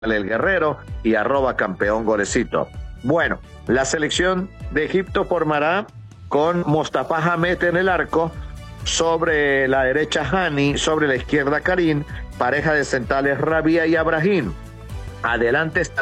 El Guerrero y @campeón golecito. Bueno, la selección de Egipto formará con Mostafa Hamed en el arco, sobre la derecha Hani, sobre la izquierda Karim, pareja de centrales Rabia y Abrahim. Adelante está